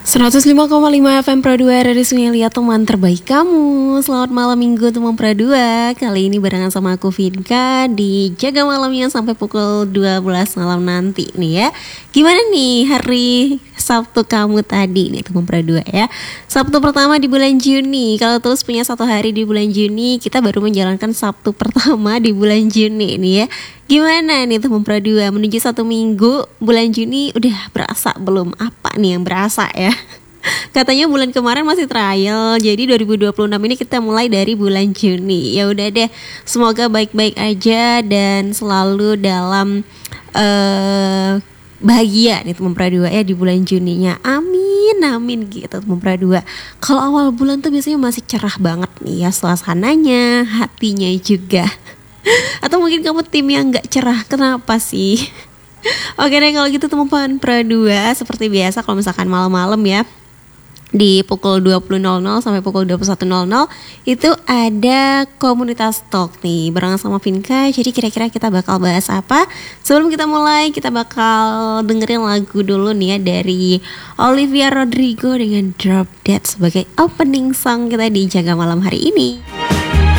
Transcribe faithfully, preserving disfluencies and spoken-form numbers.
seratus lima koma lima F M Pro dua dari Sungai Liat, teman terbaik kamu. Selamat malam minggu teman Pro dua. Kali ini barengan sama aku Vinka di Jaga Malamnya sampai pukul dua belas malam nanti nih ya. Gimana nih hari Sabtu kamu tadi nih teman Pro dua ya. Sabtu pertama di bulan Juni. Kalau terus punya satu hari di bulan Juni, kita baru menjalankan Sabtu pertama di bulan Juni nih ya. Gimana nih teman Pro dua, menuju satu minggu bulan Juni udah berasa belum? Apa nih yang berasa ya? Katanya bulan kemarin masih trial, jadi dua ribu dua puluh enam ini kita mulai dari bulan Juni. Ya udah deh, semoga baik-baik aja dan selalu dalam uh, bahagia nih teman Pro dua ya di bulan Juninya. Amin, amin gitu teman Pro dua. Kalau awal bulan tuh biasanya masih cerah banget nih ya suasananya, hatinya juga. Atau mungkin kamu tim yang gak cerah, kenapa sih? Oke deh kalau gitu teman-teman Pro dua, seperti biasa kalau misalkan malam-malam ya, di pukul dua puluh sampai pukul dua puluh satu itu ada komunitas talk nih barengan sama Vinka. Jadi kira-kira kita bakal bahas apa? Sebelum kita mulai, kita bakal dengerin lagu dulu nih ya dari Olivia Rodrigo dengan Drop Dead sebagai opening song kita di Jaga Malam hari ini.